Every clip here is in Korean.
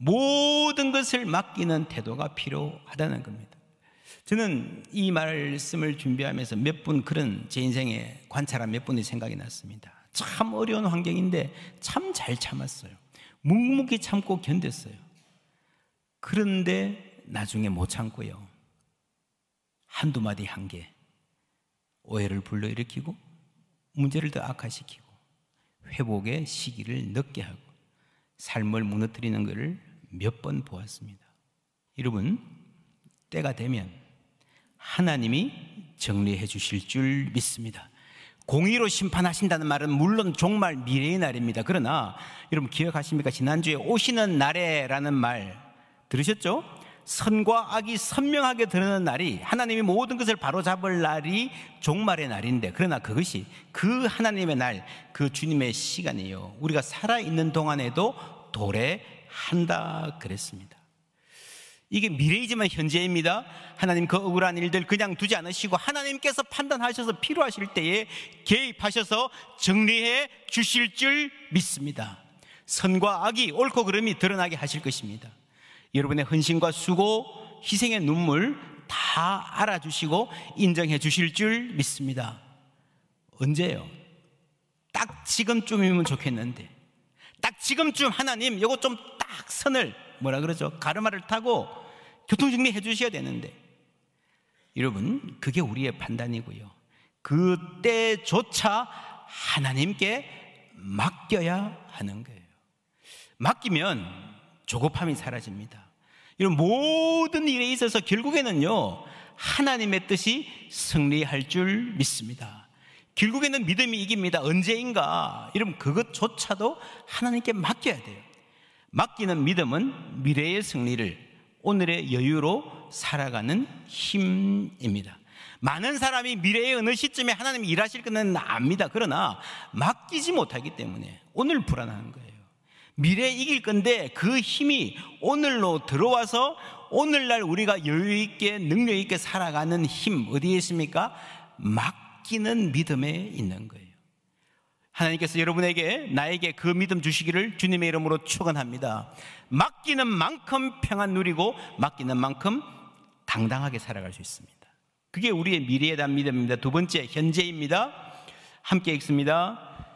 모든 것을 맡기는 태도가 필요하다는 겁니다. 저는 이 말씀을 준비하면서 몇 분 그런 제 인생에 관찰한 몇 분이 생각이 났습니다. 참 어려운 환경인데 참 잘 참았어요. 묵묵히 참고 견뎠어요. 그런데 나중에 못 참고요, 한두 마디 한 게 오해를 불러일으키고 문제를 더 악화시키고 회복의 시기를 늦게 하고 삶을 무너뜨리는 것을 몇 번 보았습니다. 여러분, 때가 되면 하나님이 정리해 주실 줄 믿습니다. 공의로 심판하신다는 말은 물론 종말 미래의 날입니다. 그러나 여러분 기억하십니까? 지난주에 오시는 날에라는 말 들으셨죠? 선과 악이 선명하게 드러나는 날이, 하나님이 모든 것을 바로잡을 날이 종말의 날인데, 그러나 그것이 그 하나님의 날, 그 주님의 시간이요, 우리가 살아있는 동안에도 도래한다 그랬습니다. 이게 미래이지만 현재입니다. 하나님 그 억울한 일들 그냥 두지 않으시고 하나님께서 판단하셔서 필요하실 때에 개입하셔서 정리해 주실 줄 믿습니다. 선과 악이, 옳고 그름이 드러나게 하실 것입니다. 여러분의 헌신과 수고, 희생의 눈물 다 알아주시고 인정해 주실 줄 믿습니다. 언제요? 딱 지금쯤이면 좋겠는데, 딱 지금쯤 하나님 이거 좀 딱 선을 뭐라 그러죠? 가르마를 타고 교통정리해 주셔야 되는데, 여러분 그게 우리의 판단이고요, 그때조차 하나님께 맡겨야 하는 거예요. 맡기면 조급함이 사라집니다. 이런 모든 일에 있어서 결국에는요, 하나님의 뜻이 승리할 줄 믿습니다. 결국에는 믿음이 이깁니다. 언제인가? 여러분 그것조차도 하나님께 맡겨야 돼요. 맡기는 믿음은 미래의 승리를 오늘의 여유로 살아가는 힘입니다. 많은 사람이 미래의 어느 시점에 하나님이 일하실 것은 압니다. 그러나 맡기지 못하기 때문에 오늘 불안한 거예요. 미래에 이길 건데 그 힘이 오늘로 들어와서 오늘날 우리가 여유있게 능력있게 살아가는 힘 어디에 있습니까? 맡기는 믿음에 있는 거예요. 하나님께서 여러분에게, 나에게 그 믿음 주시기를 주님의 이름으로 축원합니다. 맡기는 만큼 평안 누리고 맡기는 만큼 당당하게 살아갈 수 있습니다. 그게 우리의 미래에 대한 믿음입니다. 두 번째, 현재입니다. 함께 읽습니다.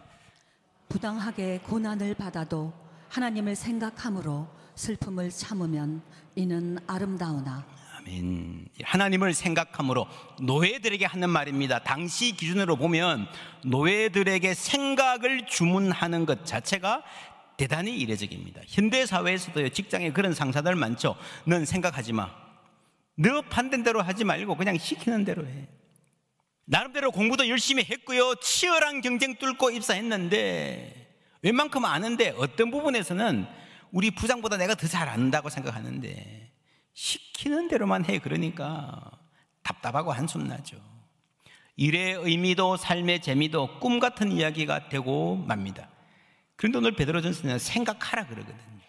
부당하게 고난을 받아도 하나님을 생각함으로 슬픔을 참으면 이는 아름다우나. 아멘. 하나님을 생각함으로, 노예들에게 하는 말입니다. 당시 기준으로 보면 노예들에게 생각을 주문하는 것 자체가 대단히 이례적입니다. 현대사회에서도 직장에 그런 상사들 많죠. 넌 생각하지 마, 너 판단 대로 하지 말고 그냥 시키는 대로 해. 나름대로 공부도 열심히 했고요, 치열한 경쟁 뚫고 입사했는데 웬만큼 아는데 어떤 부분에서는 우리 부장보다 내가 더 잘 안다고 생각하는데 시키는 대로만 해. 그러니까 답답하고 한숨 나죠. 일의 의미도 삶의 재미도 꿈 같은 이야기가 되고 맙니다. 그런데 오늘 베드로전서는 생각하라 그러거든요.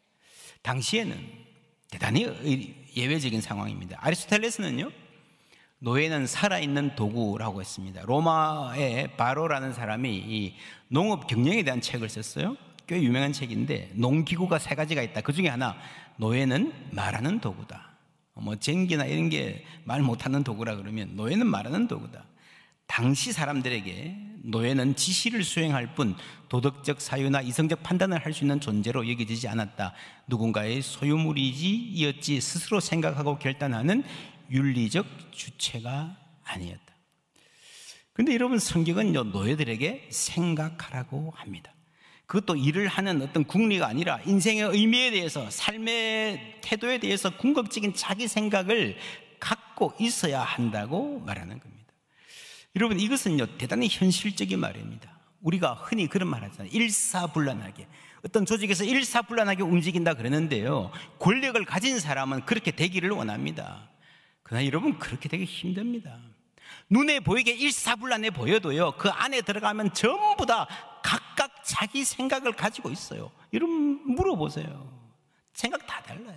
당시에는 대단히 예외적인 상황입니다. 아리스토텔레스는요, 노예는 살아있는 도구라고 했습니다. 로마의 바로라는 사람이 이 농업 경영에 대한 책을 썼어요. 꽤 유명한 책인데 농기구가 세 가지가 있다. 그 중에 하나, 노예는 말하는 도구다. 뭐 쟁기나 이런 게 말 못하는 도구라 그러면 노예는 말하는 도구다. 당시 사람들에게 노예는 지시를 수행할 뿐 도덕적 사유나 이성적 판단을 할 수 있는 존재로 여겨지지 않았다. 누군가의 소유물이었지 스스로 생각하고 결단하는 윤리적 주체가 아니었다. 그런데 여러분, 성경은 노예들에게 생각하라고 합니다. 그것도 일을 하는 어떤 궁리가 아니라 인생의 의미에 대해서, 삶의 태도에 대해서 궁극적인 자기 생각을 갖고 있어야 한다고 말하는 겁니다. 여러분, 이것은요 대단히 현실적인 말입니다. 우리가 흔히 그런 말 하잖아요. 일사불란하게, 어떤 조직에서 일사불란하게 움직인다 그러는데요, 권력을 가진 사람은 그렇게 되기를 원합니다. 그러나 여러분, 그렇게 되기 힘듭니다. 눈에 보이게 일사불란해 보여도요, 그 안에 들어가면 전부 다 각각 자기 생각을 가지고 있어요. 여러분 물어보세요. 생각 다 달라요.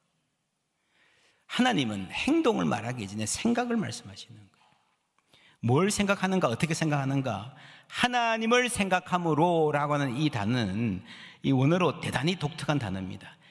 하나님은 행동을 말하기 전에 생각을 말씀하시는 거예요. 뭘 생각하는가, 어떻게 생각하는가. 하나님을 생각함으로 라고 하는 이 단어는 이 원어로 대단히 독특한 단어입니다.